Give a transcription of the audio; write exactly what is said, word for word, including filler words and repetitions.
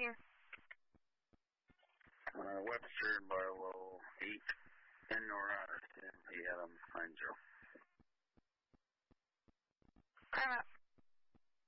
here? Uh, Webster, Barlow, eight, and Nora, eight Adam, nine zero.